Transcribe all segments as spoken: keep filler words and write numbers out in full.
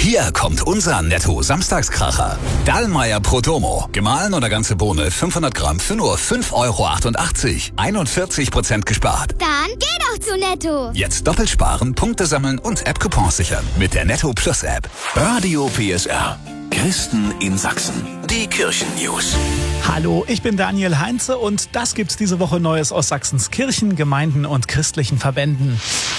Hier kommt unser Netto-Samstagskracher. Dallmayr Prodomo. Gemahlen oder ganze Bohne fünfhundert Gramm für nur fünf Euro achtundachtzig. einundvierzig Prozent gespart. Dann geh doch zu Netto. Jetzt doppelt sparen, Punkte sammeln und App-Coupons sichern. Mit der Netto Plus App. Radio P S R. Christen in Sachsen. Die Kirchen-News. Hallo, ich bin Daniel Heinze und das gibt's diese Woche Neues aus Sachsens Kirchen, Gemeinden und christlichen Verbänden.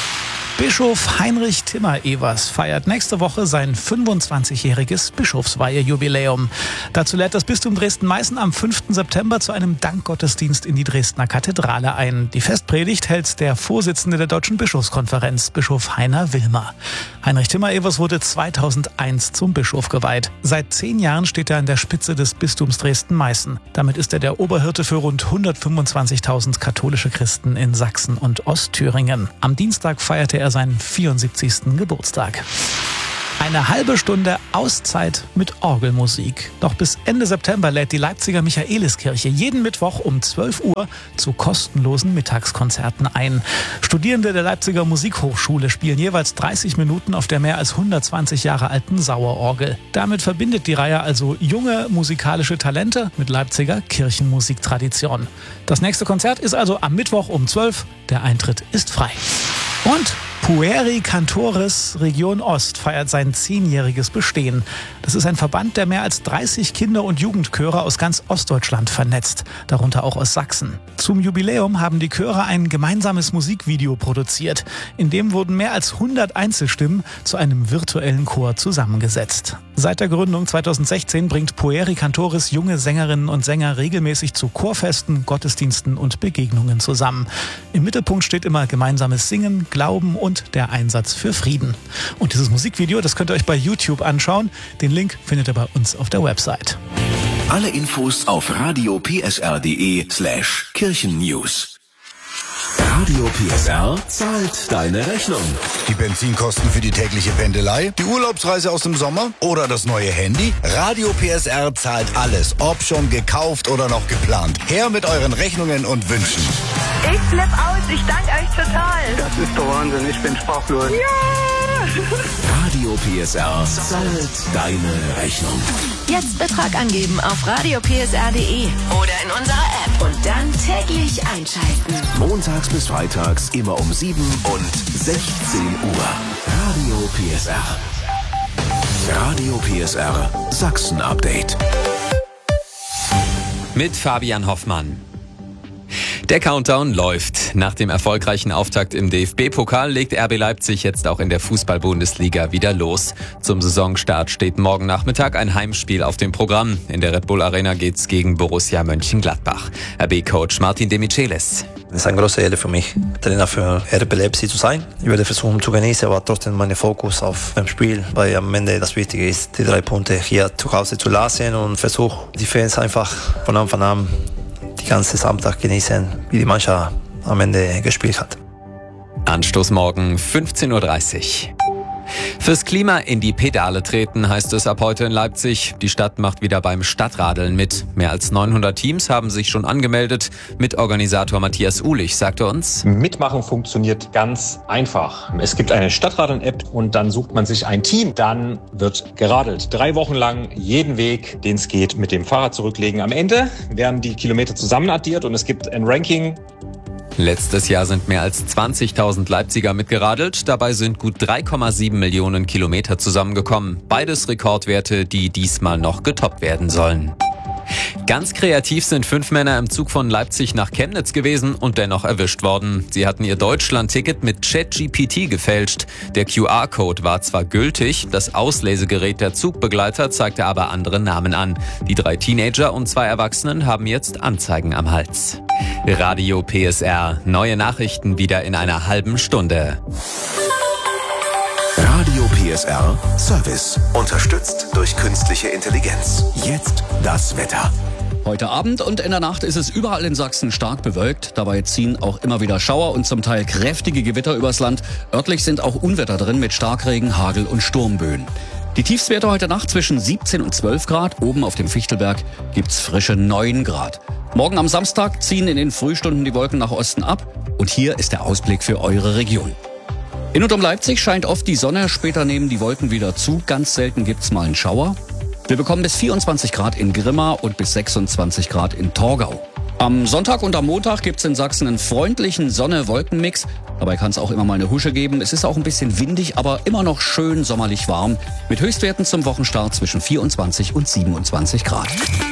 Bischof Heinrich Timmer-Evers feiert nächste Woche sein fünfundzwanzigjähriges Bischofsweihejubiläum. Dazu lädt das Bistum Dresden-Meißen am fünften September zu einem Dankgottesdienst in die Dresdner Kathedrale ein. Die Festpredigt hält der Vorsitzende der Deutschen Bischofskonferenz, Bischof Heiner Wilmer. Heinrich Timmer-Evers wurde zweitausendeins zum Bischof geweiht. Seit zehn Jahren steht er an der Spitze des Bistums Dresden-Meißen. Damit ist er der Oberhirte für rund hundertfünfundzwanzigtausend katholische Christen in Sachsen und Ostthüringen. Am Dienstag feierte er seinen vierundsiebzigsten Geburtstag. Eine halbe Stunde Auszeit mit Orgelmusik. Noch bis Ende September lädt die Leipziger Michaeliskirche jeden Mittwoch um zwölf Uhr zu kostenlosen Mittagskonzerten ein. Studierende der Leipziger Musikhochschule spielen jeweils dreißig Minuten auf der mehr als hundertzwanzig Jahre alten Sauerorgel. Damit verbindet die Reihe also junge musikalische Talente mit Leipziger Kirchenmusiktradition. Das nächste Konzert ist also am Mittwoch um zwölf. Der Eintritt ist frei. Und Pueri Cantores Region Ost feiert sein zehnjähriges Bestehen. Das ist ein Verband, der mehr als dreißig Kinder- und Jugendchöre aus ganz Ostdeutschland vernetzt, darunter auch aus Sachsen. Zum Jubiläum haben die Chöre ein gemeinsames Musikvideo produziert. In dem wurden mehr als hundert Einzelstimmen zu einem virtuellen Chor zusammengesetzt. Seit der Gründung zweitausendsechzehn bringt Pueri Cantores junge Sängerinnen und Sänger regelmäßig zu Chorfesten, Gottesdiensten und Begegnungen zusammen. Im Mittelpunkt steht immer gemeinsames Singen, Glauben und der Einsatz für Frieden. Und dieses Musikvideo, das könnt ihr euch bei YouTube anschauen. Den Link findet ihr bei uns auf der Website. Alle Infos auf radio p s r punkt d e slash kirchennews. Radio P S R zahlt deine Rechnung. Die Benzinkosten für die tägliche Pendelei, die Urlaubsreise aus dem Sommer oder das neue Handy? Radio P S R zahlt alles, ob schon gekauft oder noch geplant. Her mit euren Rechnungen und Wünschen. Ich flipp aus, ich danke euch total. Das ist der Wahnsinn, ich bin sprachlos. Ja! Radio P S R zahlt deine Rechnung. Jetzt Betrag angeben auf radio p s r punkt d e oder in unserer App und dann täglich einschalten. Montags bis freitags immer um sieben und sechzehn Uhr. Radio P S R. Radio P S R Sachsen Update. Mit Fabian Hoffmann. Der Countdown läuft. Nach dem erfolgreichen Auftakt im D F B-Pokal legt R B Leipzig jetzt auch in der Fußball-Bundesliga wieder los. Zum Saisonstart steht morgen Nachmittag ein Heimspiel auf dem Programm. In der Red Bull Arena geht's gegen Borussia Mönchengladbach. R B-Coach Martin De Michelis. Es ist eine große Ehre für mich, Trainer für R B Leipzig zu sein. Ich werde versuchen zu genießen, aber trotzdem meinen Fokus auf dem Spiel, weil am Ende das Wichtige ist, die drei Punkte hier zu Hause zu lassen und versuche die Fans einfach von Anfang an die ganze Samstag genießen, wie die Mannschaft am Ende gespielt hat. Anstoß morgen fünfzehn Uhr dreißig. Fürs Klima in die Pedale treten, heißt es ab heute in Leipzig. Die Stadt macht wieder beim Stadtradeln mit. Mehr als neunhundert Teams haben sich schon angemeldet. Mitorganisator Matthias Uhlich sagte uns: Mitmachen funktioniert ganz einfach. Es gibt eine Stadtradeln-App und dann sucht man sich ein Team. Dann wird geradelt. Drei Wochen lang jeden Weg, den es geht, mit dem Fahrrad zurücklegen. Am Ende werden die Kilometer zusammen addiert und es gibt ein Ranking. Letztes Jahr sind mehr als zwanzigtausend Leipziger mitgeradelt. Dabei sind gut drei Komma sieben Millionen Kilometer zusammengekommen. Beides Rekordwerte, die diesmal noch getoppt werden sollen. Ganz kreativ sind fünf Männer im Zug von Leipzig nach Chemnitz gewesen und dennoch erwischt worden. Sie hatten ihr Deutschland-Ticket mit ChatGPT gefälscht. Der Q R-Code war zwar gültig, das Auslesegerät der Zugbegleiter zeigte aber andere Namen an. Die drei Teenager und zwei Erwachsenen haben jetzt Anzeigen am Hals. Radio P S R. Neue Nachrichten wieder in einer halben Stunde. Radio P S R Service. Unterstützt durch künstliche Intelligenz. Jetzt das Wetter. Heute Abend und in der Nacht ist es überall in Sachsen stark bewölkt. Dabei ziehen auch immer wieder Schauer und zum Teil kräftige Gewitter übers Land. Örtlich sind auch Unwetter drin mit Starkregen, Hagel und Sturmböen. Die Tiefstwerte heute Nacht zwischen siebzehn und zwölf Grad. Oben auf dem Fichtelberg gibt's frische neun Grad. Morgen am Samstag ziehen in den Frühstunden die Wolken nach Osten ab. Und hier ist der Ausblick für eure Region. In und um Leipzig scheint oft die Sonne, später nehmen die Wolken wieder zu. Ganz selten gibt's mal einen Schauer. Wir bekommen bis vierundzwanzig Grad in Grimma und bis sechsundzwanzig Grad in Torgau. Am Sonntag und am Montag gibt's in Sachsen einen freundlichen Sonne-Wolken-Mix. Dabei kann es auch immer mal eine Husche geben. Es ist auch ein bisschen windig, aber immer noch schön sommerlich warm. Mit Höchstwerten zum Wochenstart zwischen vierundzwanzig und siebenundzwanzig Grad.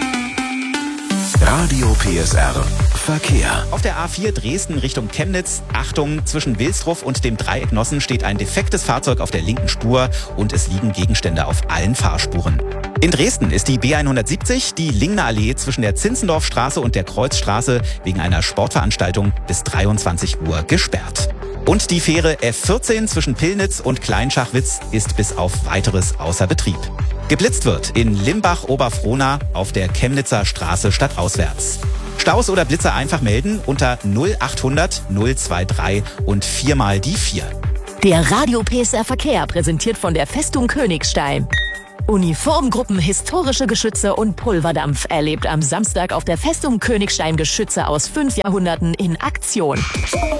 Radio P S R Verkehr. Auf der A vier Dresden Richtung Chemnitz. Achtung, zwischen Wilsdruff und dem Dreieck Nossen steht ein defektes Fahrzeug auf der linken Spur und es liegen Gegenstände auf allen Fahrspuren. In Dresden ist die B hundertsiebzig, die Lingner Allee zwischen der Zinzendorfstraße und der Kreuzstraße wegen einer Sportveranstaltung bis dreiundzwanzig Uhr gesperrt. Und die Fähre F vierzehn zwischen Pillnitz und Kleinschachwitz ist bis auf Weiteres außer Betrieb. Geblitzt wird in Limbach-Oberfrohna auf der Chemnitzer Straße stadtauswärts. Staus oder Blitzer einfach melden unter null achthundert null drei und viermal die vier. Der Radio P S R Verkehr präsentiert von der Festung Königstein. Uniformgruppen, historische Geschütze und Pulverdampf erlebt am Samstag auf der Festung Königstein Geschütze aus fünf Jahrhunderten in Aktion.